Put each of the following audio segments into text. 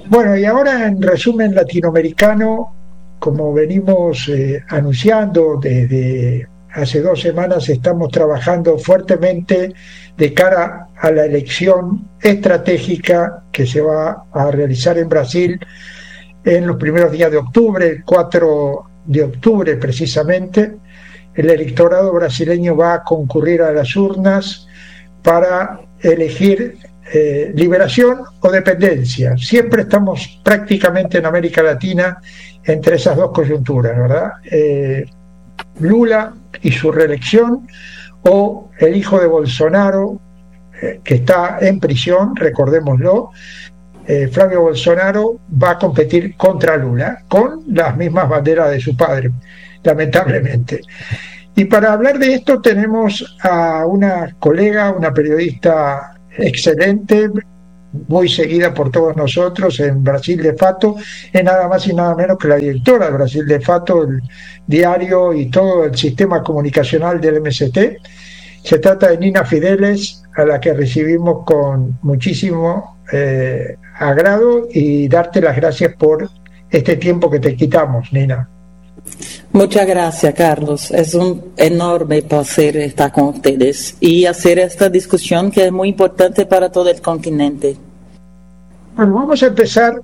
Bueno, y ahora en resumen latinoamericano, como venimos anunciando desde hace 2 semanas, estamos trabajando fuertemente de cara a la elección estratégica que se va a realizar en Brasil en los primeros días de octubre, el 4 de octubre precisamente. El electorado brasileño va a concurrir a las urnas para elegir liberación o dependencia. Siempre estamos prácticamente en América Latina entre esas dos coyunturas, ¿verdad? Lula y su reelección, o el hijo de Bolsonaro, que está en prisión, recordémoslo. Flavio Bolsonaro va a competir contra Lula con las mismas banderas de su padre, lamentablemente. Y para hablar de esto tenemos a una colega, una periodista excelente, muy seguida por todos nosotros en Brasil de Fato, es nada más y nada menos que la directora de Brasil de Fato, el diario y todo el sistema comunicacional del MST. Se trata de Nina Fideles, a la que recibimos con muchísimo agrado, y darte las gracias por este tiempo que te quitamos, Nina. Muchas gracias, Carlos. Es un enorme placer estar con ustedes y hacer esta discusión que es muy importante para todo el continente. Bueno, vamos a empezar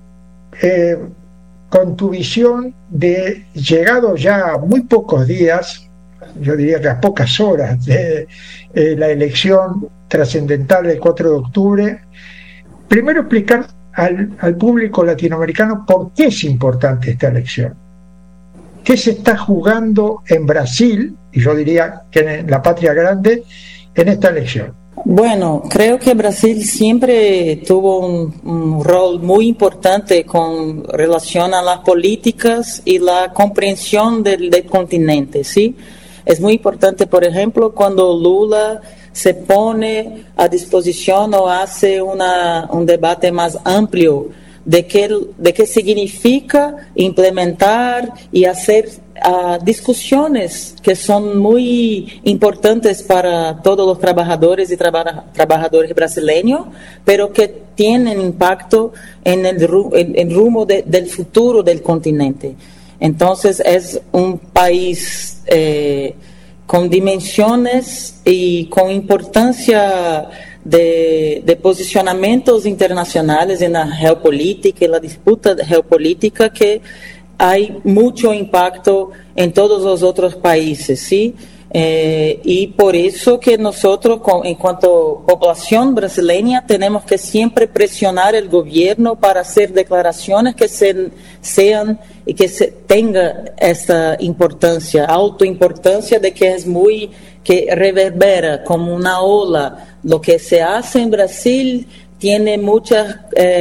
con tu visión de, llegado ya a muy pocos días, yo diría que a pocas horas de la elección trascendental del 4 de octubre. Primero explicar al público latinoamericano por qué es importante esta elección. ¿Qué se está jugando en Brasil, y yo diría que en la patria grande, en esta elección? Bueno, creo que Brasil siempre tuvo un rol muy importante con relación a las políticas y la comprensión del continente, ¿sí? Es muy importante, por ejemplo, cuando Lula se pone a disposición o hace un debate más amplio de qué significa implementar y hacer discusiones que son muy importantes para todos los trabajadores y trabajadores brasileños, pero que tienen impacto en el rumbo del futuro del continente. Entonces es un país con dimensiones y con importancia de posicionamientos internacionales en la geopolítica y la disputa geopolítica, que hay mucho impacto en todos los otros países, ¿sí? Y por eso que nosotros, en cuanto a población brasileña, tenemos que siempre presionar el gobierno para hacer declaraciones que sean y que tenga esta importancia, autoimportancia, de que es que reverbera como una ola. Lo que se hace en Brasil tiene muchas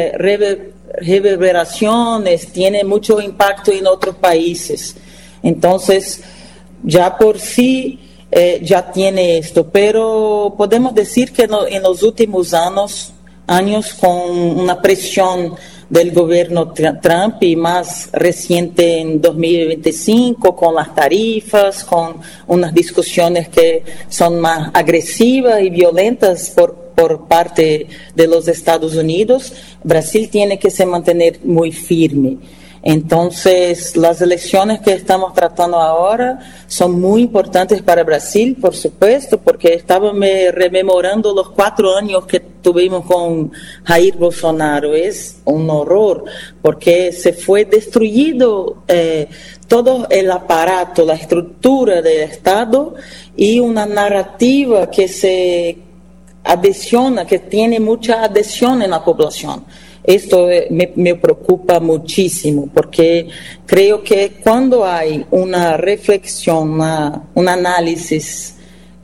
reverberaciones, tiene mucho impacto en otros países. Entonces, ya por sí ya tiene esto, pero podemos decir que en los últimos años, con una presión del gobierno Trump, y más reciente en 2025, con las tarifas, con unas discusiones que son más agresivas y violentas por parte de los Estados Unidos, Brasil tiene que se mantener muy firme. Entonces, las elecciones que estamos tratando ahora son muy importantes para Brasil, por supuesto, porque estaba rememorando los 4 años que tuvimos con Jair Bolsonaro. Es un horror, porque se fue destruido todo el aparato, la estructura del Estado, y una narrativa que se adhesiona, que tiene mucha adhesión en la población. Esto me preocupa muchísimo, porque creo que cuando hay una reflexión, un análisis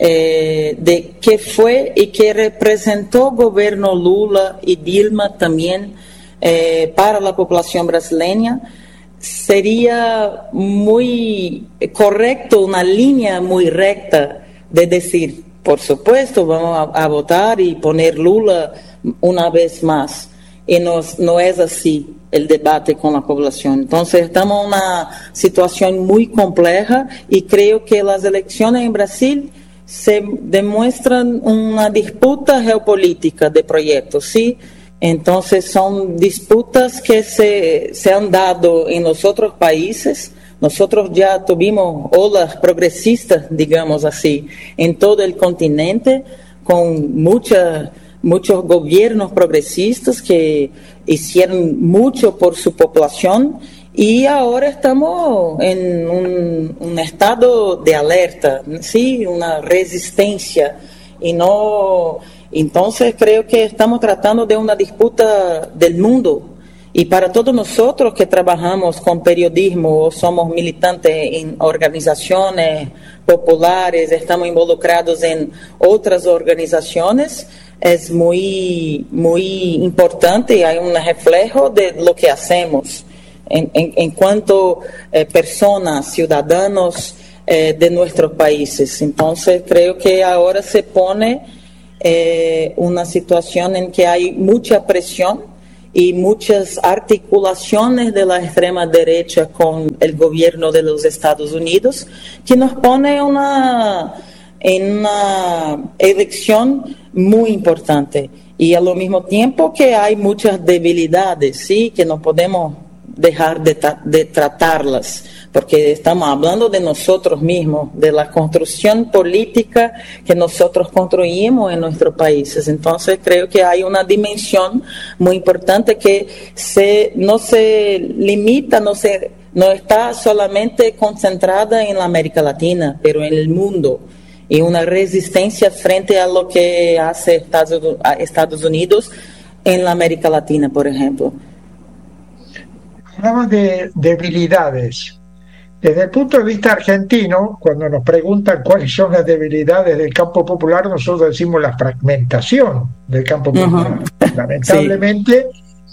de qué fue y qué representó el gobierno Lula y Dilma también para la población brasileña, sería muy correcto, una línea muy recta de decir, por supuesto, vamos a votar y poner Lula una vez más. Y no es así el debate con la población. Entonces estamos en una situación muy compleja, y creo que las elecciones en Brasil se demuestran una disputa geopolítica de proyectos, ¿sí? Entonces son disputas que se han dado en los otros países. Nosotros ya tuvimos olas progresistas, digamos así, en todo el continente, con muchos gobiernos progresistas que hicieron mucho por su población, y ahora estamos en un estado de alerta, ¿sí? Una resistencia, y no. Entonces creo que estamos tratando de una disputa del mundo. Y para todos nosotros que trabajamos con periodismo o somos militantes en organizaciones populares, estamos involucrados en otras organizaciones, es muy importante y hay un reflejo de lo que hacemos en cuanto personas, ciudadanos de nuestros países. Entonces creo que ahora se pone una situación en que hay mucha presión y muchas articulaciones de la extrema derecha con el gobierno de los Estados Unidos, que nos pone en una elección muy importante, y al mismo tiempo que hay muchas debilidades, sí, que no podemos dejar de tratarlas, porque estamos hablando de nosotros mismos, de la construcción política que nosotros construimos en nuestros países. Entonces creo que hay una dimensión muy importante que no se limita, no está solamente concentrada en la América Latina, pero en el mundo, y una resistencia frente a lo que hace Estados Unidos en la América Latina, por ejemplo. Hablamos de debilidades. Desde el punto de vista argentino, cuando nos preguntan cuáles son las debilidades del campo popular, nosotros decimos la fragmentación del campo popular. Lamentablemente,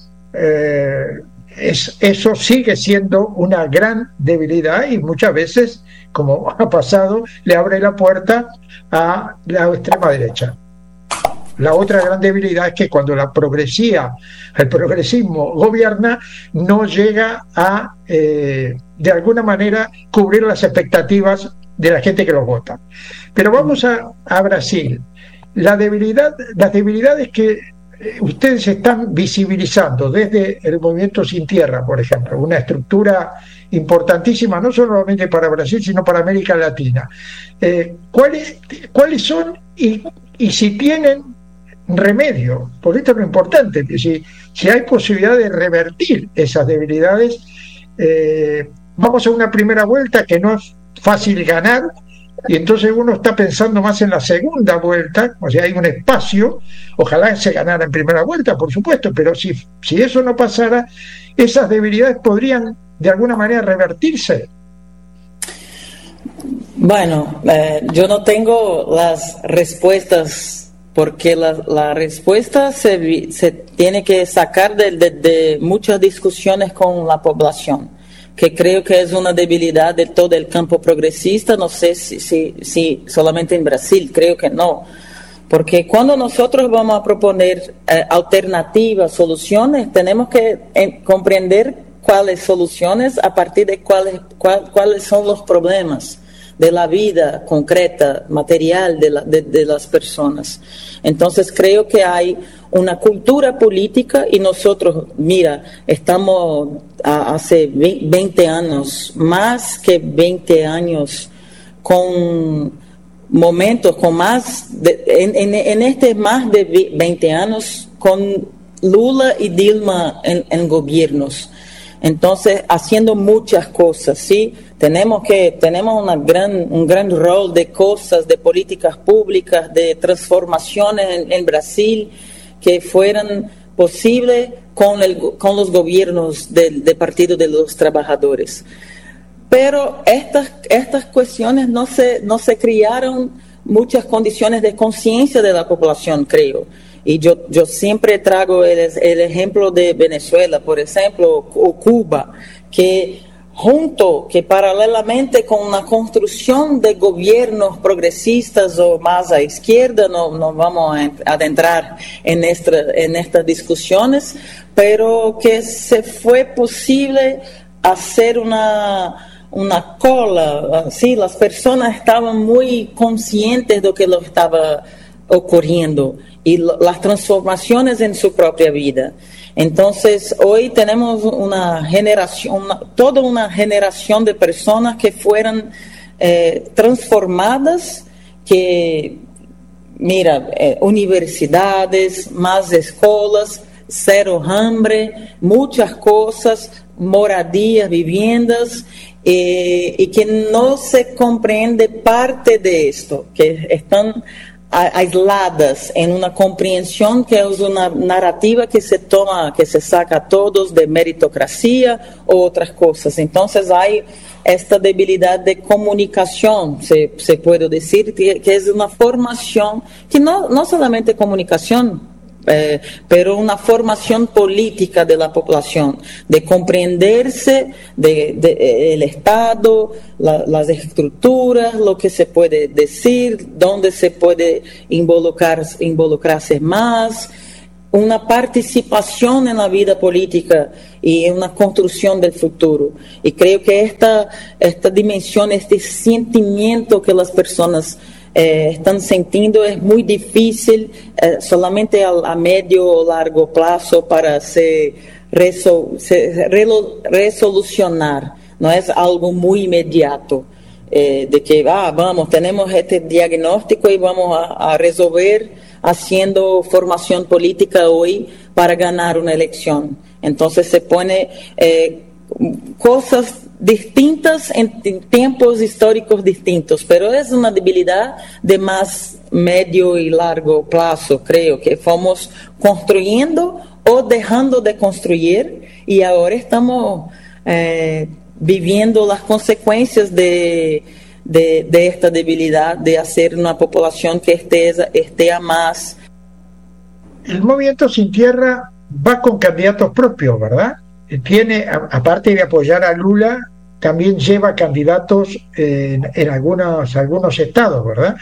eso sigue siendo una gran debilidad, y muchas veces, como ha pasado, le abre la puerta a la extrema derecha. La otra gran debilidad es que cuando el progresismo gobierna, no llega a, de alguna manera, cubrir las expectativas de la gente que los vota. Pero vamos a Brasil. Las debilidades que ustedes están visibilizando desde el Movimiento Sin Tierra, por ejemplo, una estructura importantísima, no solamente para Brasil, sino para América Latina. ¿Cuáles son y si tienen remedio? Porque esto es lo importante, que si hay posibilidad de revertir esas debilidades. Vamos a una primera vuelta que no es fácil ganar, y entonces uno está pensando más en la segunda vuelta, o sea, hay un espacio. Ojalá se ganara en primera vuelta, por supuesto, pero si eso no pasara, esas debilidades podrían de alguna manera revertirse. Bueno, yo no tengo las respuestas, porque la respuesta se tiene que sacar de muchas discusiones con la población, que creo que es una debilidad de todo el campo progresista. No sé si solamente en Brasil, creo que no, porque cuando nosotros vamos a proponer alternativas, soluciones, tenemos que comprender cuáles soluciones a partir de cuáles son los problemas de la vida concreta, material de las personas. Entonces creo que hay una cultura política, y nosotros, mira, estamos hace 20 años, más que 20 años, con momentos, con más, en más de 20 años, con Lula y Dilma en gobiernos. Entonces, haciendo muchas cosas, ¿sí? Tenemos un gran rol de cosas, de políticas públicas, de transformaciones en Brasil que fueran posibles con los gobiernos del Partido de los Trabajadores. Pero estas cuestiones no se crearon muchas condiciones de conciencia de la población, creo. Y yo siempre traigo el ejemplo de Venezuela, por ejemplo, o Cuba, que paralelamente con la construcción de gobiernos progresistas o más a izquierda, no vamos a adentrar en estas discusiones, pero que se fue posible hacer una cola, ¿sí? Las personas estaban muy conscientes de lo que estaba ocurriendo, y las transformaciones en su propia vida. Entonces, hoy tenemos toda una generación de personas que fueron transformadas, que, mira, universidades, más escuelas, cero hambre, muchas cosas, moradías, viviendas, y que no se comprende parte de esto, que están aisladas en una comprensión que es una narrativa que se toma, que se saca a todos de meritocracia o otras cosas. Entonces hay esta debilidad de comunicación, se puede decir, que es una formación, que no solamente comunicación, pero una formación política de la población, de comprenderse el Estado, las estructuras, lo que se puede decir, dónde se puede involucrarse más, una participación en la vida política y una construcción del futuro. Y creo que esta dimensión, este sentimiento que las personas están sintiendo es muy difícil solamente a medio o largo plazo para resolucionar. No es algo muy inmediato de que tenemos este diagnóstico y vamos a resolver haciendo formación política hoy para ganar una elección. Entonces se pone cosas distintas en tiempos históricos distintos, pero es una debilidad de más medio y largo plazo, creo que fomos construyendo o dejando de construir y ahora estamos viviendo las consecuencias de esta debilidad de hacer una población que esté a más. El Movimiento Sin Tierra va con candidatos propios, ¿verdad? Tiene, aparte de apoyar a Lula, también lleva candidatos en algunos estados, ¿verdad?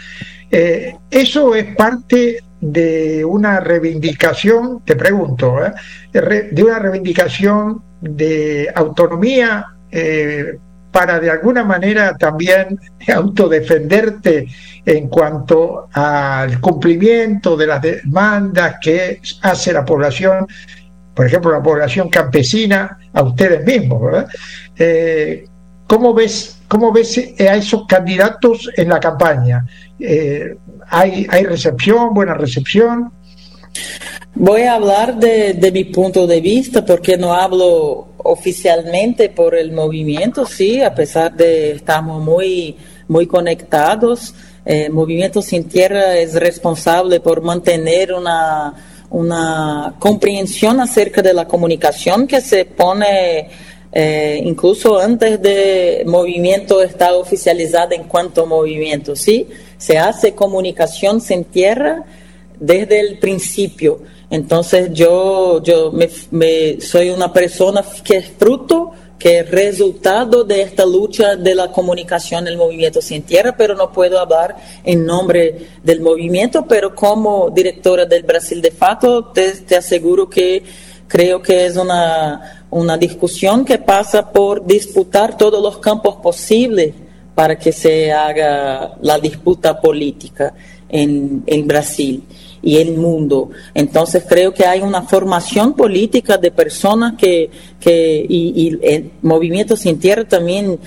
Eso es parte de una reivindicación, te pregunto, de una reivindicación de autonomía para de alguna manera también autodefenderte en cuanto al cumplimiento de las demandas que hace la población, por ejemplo, la población campesina, a ustedes mismos, ¿verdad? ¿Cómo ves a esos candidatos en la campaña? ¿Hay recepción, buena recepción? Voy a hablar de mi punto de vista, porque no hablo oficialmente por el movimiento, sí, a pesar de estamos muy, muy conectados. Movimiento Sin Tierra es responsable por mantener una comprensión acerca de la comunicación que se pone incluso antes de movimiento estar oficializado en cuanto movimiento, ¿sí? Se hace comunicación sin tierra desde el principio. Entonces yo soy una persona que es fruto, que es resultado de esta lucha de la comunicación del Movimiento Sin Tierra, pero no puedo hablar en nombre del movimiento, pero como directora del Brasil de Fato, te aseguro que creo que es una discusión que pasa por disputar todos los campos posibles para que se haga la disputa política en Brasil y el mundo. Entonces creo que hay una formación política de personas y el Movimiento Sin Tierra también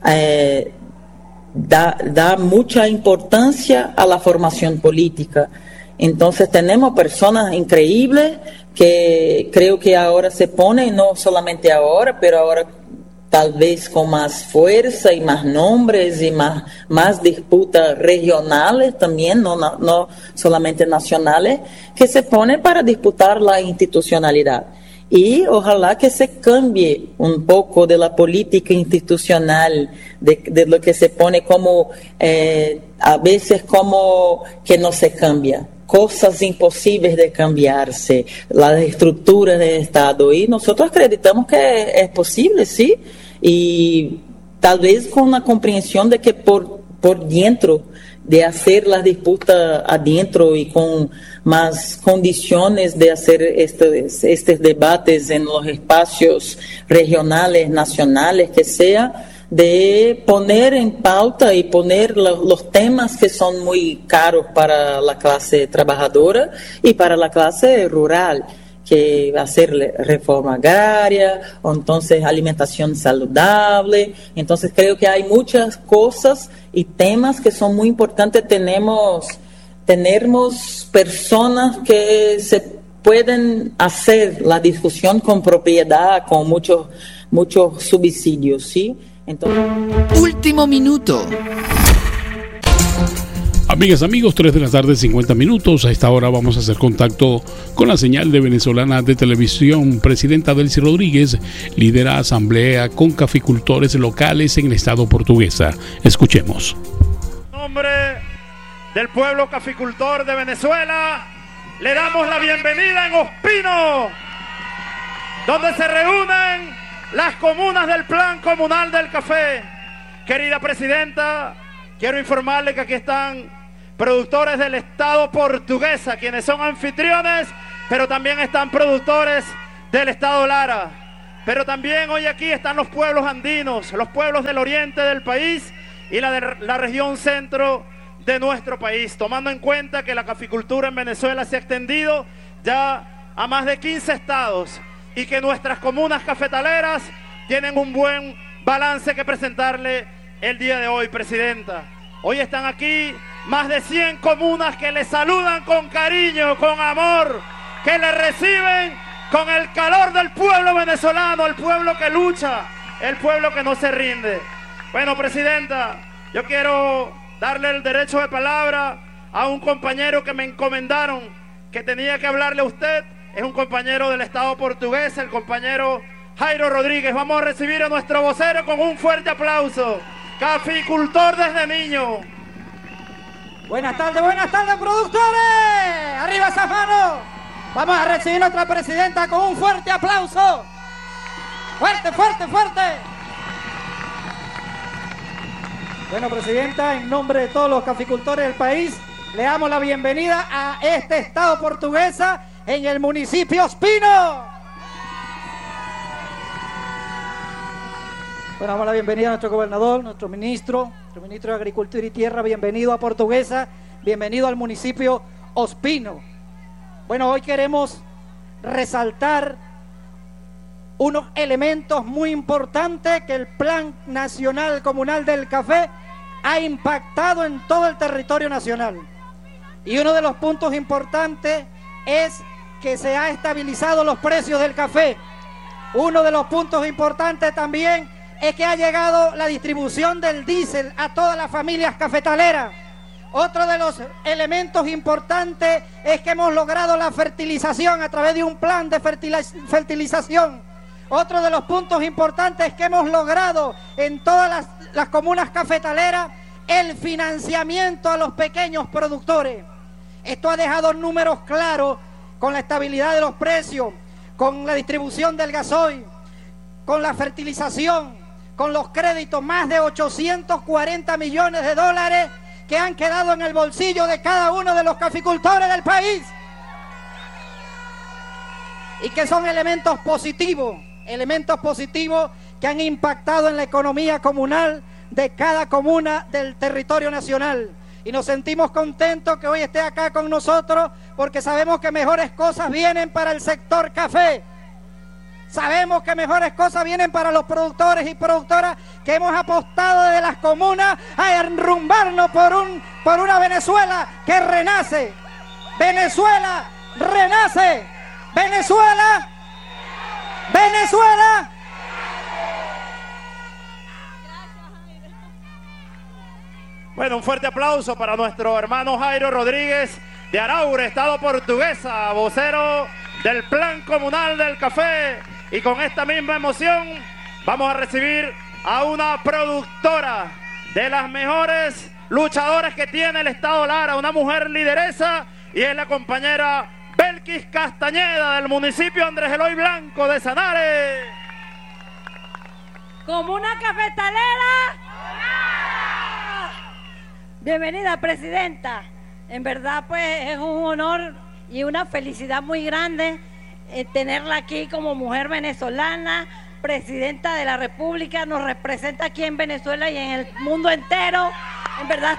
da mucha importancia a la formación política. Entonces tenemos personas increíbles que creo que ahora se ponen, no solamente ahora, pero ahora tal vez con más fuerza y más nombres y más disputas regionales también, no solamente nacionales, que se ponen para disputar la institucionalidad. Y ojalá que se cambie un poco de la política institucional, de lo que se pone como, a veces como que no se cambia. Cosas imposibles de cambiarse, las estructuras del Estado, y nosotros acreditamos que es posible, sí, y tal vez con una comprensión de que por dentro, de hacer las disputas adentro y con más condiciones de hacer estos debates en los espacios regionales, nacionales, que sea, de poner en pauta y poner los temas que son muy caros para la clase trabajadora y para la clase rural, que va a ser reforma agraria, o entonces alimentación saludable. Entonces creo que hay muchas cosas y temas que son muy importantes. Tenemos personas que se pueden hacer la discusión con propiedad, con muchos subsidios, ¿sí? Entonces... Último minuto. Amigas, amigos, 3 de la tarde, 50 minutos. A esta hora vamos a hacer contacto con la señal de venezolana de televisión. Presidenta Delcy Rodríguez lidera asamblea con caficultores locales en el estado portuguesa. Escuchemos. En nombre del pueblo caficultor de Venezuela, le damos la bienvenida en Ospino, donde se reúnen las comunas del Plan Comunal del Café. Querida Presidenta, quiero informarle que aquí están productores del estado portuguesa, quienes son anfitriones, pero también están productores del estado Lara. Pero también hoy aquí están los pueblos andinos, los pueblos del oriente del país y la región centro de nuestro país, tomando en cuenta que la caficultura en Venezuela se ha extendido ya a más de 15 estados y que nuestras comunas cafetaleras tienen un buen balance que presentarle el día de hoy, Presidenta. Hoy están aquí más de 100 comunas que le saludan con cariño, con amor, que le reciben con el calor del pueblo venezolano, el pueblo que lucha, el pueblo que no se rinde. Bueno, Presidenta, yo quiero darle el derecho de palabra a un compañero que me encomendaron que tenía que hablarle a usted. Es un compañero del estado portugués, el compañero Jairo Rodríguez. Vamos a recibir a nuestro vocero con un fuerte aplauso. Caficultor desde niño. Buenas tardes, productores. Arriba esas manos. Vamos a recibir a nuestra presidenta con un fuerte aplauso. Fuerte, fuerte, fuerte. Bueno, Presidenta, en nombre de todos los caficultores del país, le damos la bienvenida a este estado portuguesa en el municipio Ospino. Bueno, damos la bienvenida a nuestro gobernador, nuestro ministro de Agricultura y Tierra. Bienvenido a Portuguesa, bienvenido al municipio Ospino. Bueno, hoy queremos resaltar unos elementos muy importantes que el Plan Nacional Comunal del Café ha impactado en todo el territorio nacional. Y uno de los puntos importantes es que se ha estabilizado los precios del café. Uno de los puntos importantes también es que ha llegado la distribución del diésel a todas las familias cafetaleras. Otro de los elementos importantes es que hemos logrado la fertilización a través de un plan de fertilización. Otro de los puntos importantes es que hemos logrado en todas las comunas cafetaleras el financiamiento a los pequeños productores. Esto ha dejado números claros con la estabilidad de los precios, con la distribución del gasoil, con la fertilización, con los créditos, más de 840 millones de dólares que han quedado en el bolsillo de cada uno de los caficultores del país. Y que son elementos positivos que han impactado en la economía comunal de cada comuna del territorio nacional. Y nos sentimos contentos que hoy esté acá con nosotros porque sabemos que mejores cosas vienen para el sector café. Sabemos que mejores cosas vienen para los productores y productoras que hemos apostado desde las comunas a enrumbarnos por una Venezuela que renace. Venezuela renace. Venezuela. Venezuela. Bueno, un fuerte aplauso para nuestro hermano Jairo Rodríguez de Araure, estado portuguesa, vocero del Plan Comunal del Café. Y con esta misma emoción vamos a recibir a una productora de las mejores luchadoras que tiene el estado Lara, una mujer lideresa, y es la compañera Belkis Castañeda del municipio Andrés Eloy Blanco de Sanare. Comuna cafetalera. Bienvenida, Presidenta. En verdad, pues es un honor y una felicidad muy grande tenerla aquí como mujer venezolana, presidenta de la República, nos representa aquí en Venezuela y en el mundo entero. En verdad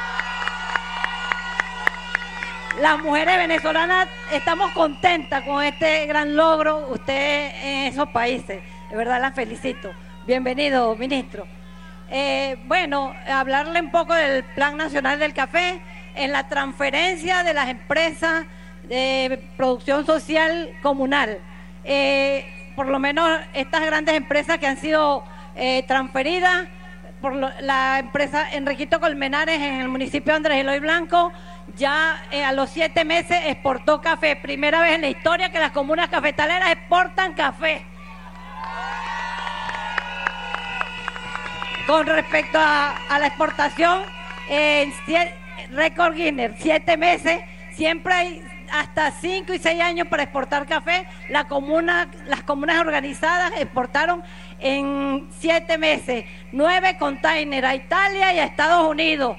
las mujeres venezolanas estamos contentas con este gran logro, usted en esos países. De verdad la felicito. Bienvenido, ministro. Bueno, hablarle un poco del Plan Nacional del Café, en la transferencia de las empresas de producción social comunal. Por lo menos estas grandes empresas que han sido transferidas, por la empresa Enriquito Colmenares en el municipio de Andrés Eloy Blanco, ya a los 7 meses exportó café. Primera vez en la historia que las comunas cafetaleras exportan café. Con respecto a la exportación, récord Guinness, 7 meses, siempre hay hasta 5 y 6 años para exportar café. Las comunas organizadas exportaron en 7 meses 9 containers a Italia y a Estados Unidos.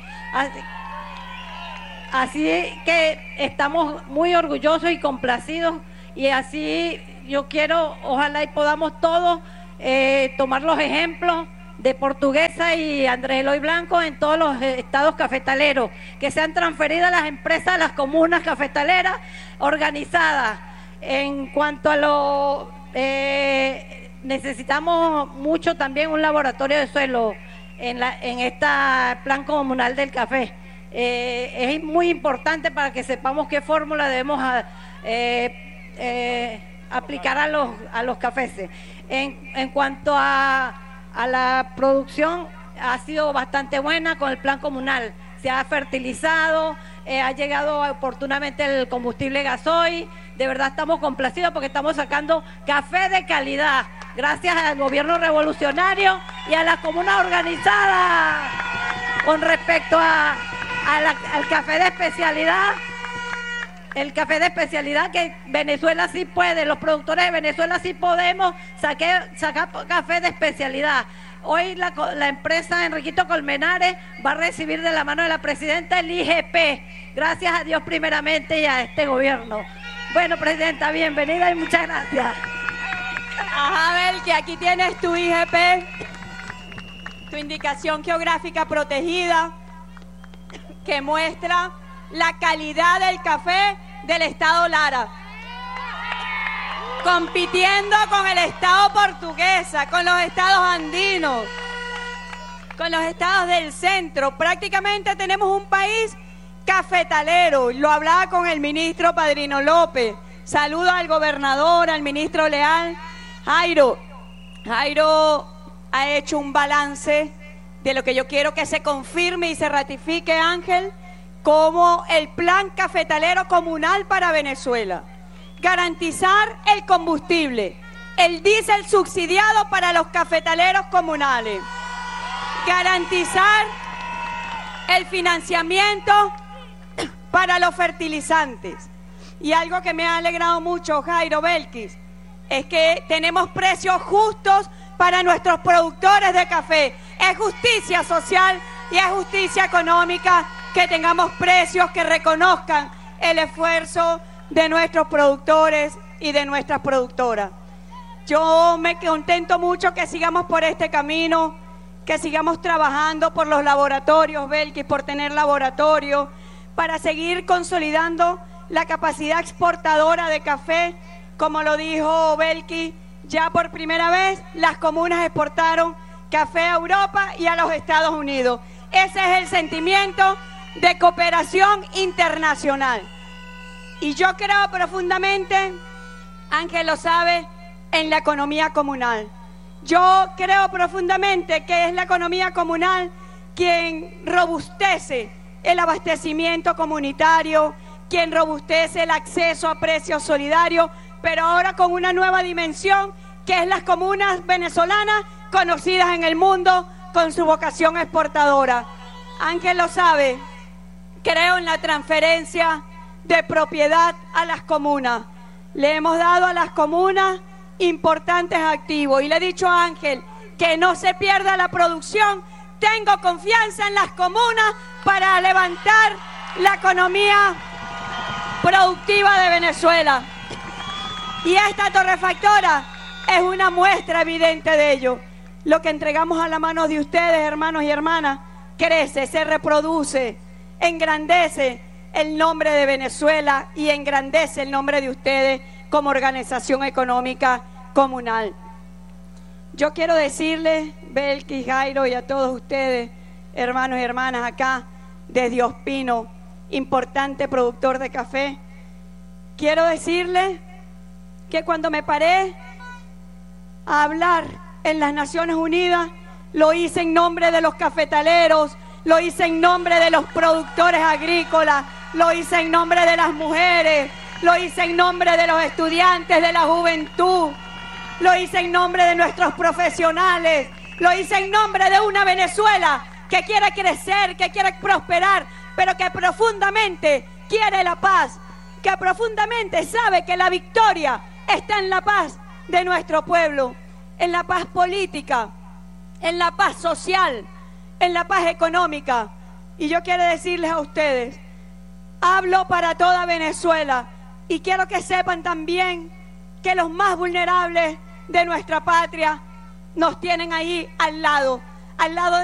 Así que estamos muy orgullosos y complacidos, y así yo quiero, ojalá y podamos todos tomar los ejemplos de Portuguesa y Andrés Eloy Blanco en todos los estados cafetaleros, que sean transferidas las empresas a las comunas cafetaleras organizadas. En cuanto a lo necesitamos mucho también un laboratorio de suelo en este plan comunal del café. Es muy importante para que sepamos qué fórmula debemos aplicar a los cafés. En cuanto a la producción, ha sido bastante buena con el plan comunal. Se ha fertilizado, ha llegado oportunamente el combustible gasoil. De verdad estamos complacidos porque estamos sacando café de calidad, gracias al gobierno revolucionario y a las comunas organizadas. Con respecto al café de especialidad, el café de especialidad, que Venezuela sí puede, los productores de Venezuela sí podemos sacar café de especialidad. Hoy la empresa Enriquito Colmenares va a recibir de la mano de la presidenta el IGP, gracias a Dios primeramente y a este gobierno. Bueno, presidenta, bienvenida y muchas gracias. Ajá, Bel, que aquí tienes tu IGP, tu indicación geográfica protegida, que muestra la calidad del café del estado Lara, compitiendo con el estado Portuguesa, con los estados andinos, con los estados del centro. Prácticamente tenemos un país cafetalero. Lo hablaba con el ministro Padrino López. Saludo al gobernador, al ministro Leal. Jairo ha hecho un balance de lo que yo quiero que se confirme y se ratifique, Ángel, como el plan cafetalero comunal para Venezuela. Garantizar el combustible, el diésel subsidiado para los cafetaleros comunales. Garantizar el financiamiento para los fertilizantes. Y algo que me ha alegrado mucho, Jairo Belkis, es que tenemos precios justos para nuestros productores de café. Es justicia social y es justicia económica que tengamos precios que reconozcan el esfuerzo de nuestros productores y de nuestras productoras. Yo me contento mucho que sigamos por este camino, que sigamos trabajando por los laboratorios, Belkis, por tener laboratorios, para seguir consolidando la capacidad exportadora de café. Como lo dijo Belkis, ya por primera vez las comunas exportaron café a Europa y a los Estados Unidos. Ese es el sentimiento de cooperación internacional. Y yo creo profundamente, Ángel lo sabe, en la economía comunal. Yo creo profundamente que es la economía comunal quien robustece el abastecimiento comunitario, quien robustece el acceso a precios solidarios, pero ahora con una nueva dimensión, que es las comunas venezolanas conocidas en el mundo con su vocación exportadora. Ángel lo sabe, creo en la transferencia de propiedad a las comunas. Le hemos dado a las comunas importantes activos y le he dicho a Ángel que no se pierda la producción. Tengo confianza en las comunas para levantar la economía productiva de Venezuela. Y esta torrefactora es una muestra evidente de ello. Lo que entregamos a la mano de ustedes, hermanos y hermanas, crece, se reproduce, engrandece el nombre de Venezuela y engrandece el nombre de ustedes como organización económica comunal. Yo quiero decirles, Belkis, Jairo, y a todos ustedes, hermanos y hermanas acá, desde Ospino, importante productor de café, quiero decirles que cuando me paré a hablar en las Naciones Unidas, lo hice en nombre de los cafetaleros, lo hice en nombre de los productores agrícolas, lo hice en nombre de las mujeres, lo hice en nombre de los estudiantes, de la juventud, lo hice en nombre de nuestros profesionales, lo hice en nombre de una Venezuela que quiere crecer, que quiere prosperar, pero que profundamente quiere la paz, que profundamente sabe que la victoria está en la paz de nuestro pueblo, en la paz política, en la paz social, en la paz económica. Y yo quiero decirles a ustedes, hablo para toda Venezuela y quiero que sepan también que los más vulnerables de nuestra patria nos tienen ahí al lado